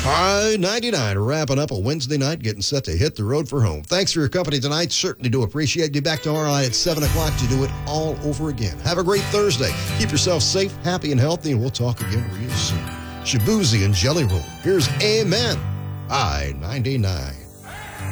I-99 wrapping up a Wednesday night, getting set to hit the road for home. Thanks for your company tonight. Certainly do appreciate you. Back tomorrow night at 7 o'clock to do it all over again. Have a great Thursday. Keep yourself safe, happy, and healthy, and we'll talk again real soon. Shabuzi and Jelly Roll. Here's Amen. I-99.